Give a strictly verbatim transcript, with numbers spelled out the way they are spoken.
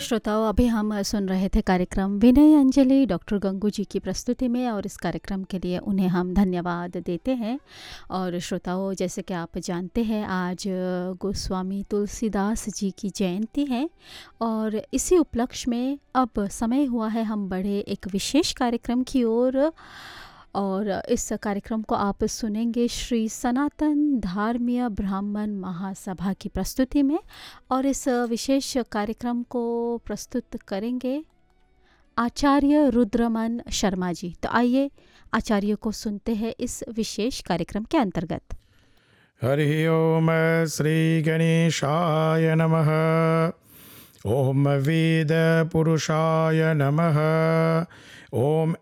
श्रोताओं, अभी हम सुन रहे थे कार्यक्रम विनय अंजलि डॉक्टर गंगू जी की प्रस्तुति में, और इस कार्यक्रम के लिए उन्हें हम धन्यवाद देते हैं। और श्रोताओं, जैसे कि आप जानते हैं, आज गोस्वामी तुलसीदास जी की जयंती है, और इसी उपलक्ष्य में अब समय हुआ है हम बढ़े एक विशेष कार्यक्रम की ओर। और इस कार्यक्रम को आप सुनेंगे श्री सनातन धार्मीय ब्राह्मण महासभा की प्रस्तुति में, और इस विशेष कार्यक्रम को प्रस्तुत करेंगे आचार्य रुद्रमन शर्मा जी। तो आइए आचार्य को सुनते हैं इस विशेष कार्यक्रम के अंतर्गत। हरि ओम श्री गणेशाय नमः। ओम वेद पुरुषाय नमः। ओम